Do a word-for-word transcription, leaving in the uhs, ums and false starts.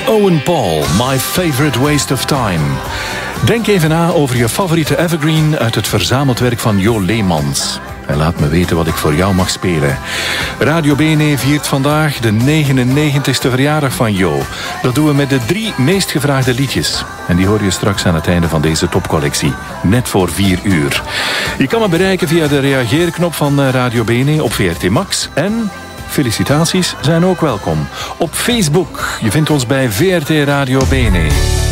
Owen Paul, My Favorite Waste of Time. Denk even na over je favoriete evergreen uit het verzameld werk van Jo Leemans. En laat me weten wat ik voor jou mag spelen. Radio Bene viert vandaag de negenennegentigste verjaardag van Jo. Dat doen we met de drie meest gevraagde liedjes. En die hoor je straks aan het einde van deze topcollectie. Net voor vier uur. Je kan me bereiken via de reageerknop van Radio Bene op V R T Max. En felicitaties zijn ook welkom. Op Facebook. Je vindt ons bij V R T Radio Bene.